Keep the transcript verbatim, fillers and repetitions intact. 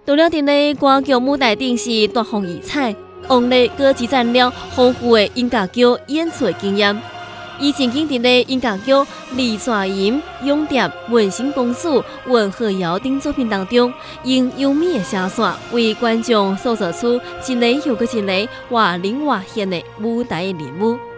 除了伫咧歌剧舞台顶是大放异彩，王丽阁积攒了丰富的音乐剧演出的经验。伊曾经伫咧音乐剧《李雪吟》《勇蝶》《文心公主》《文和瑶》等作品当中，用优美的声线为观众塑造出一个又一个活灵活现的舞台人物。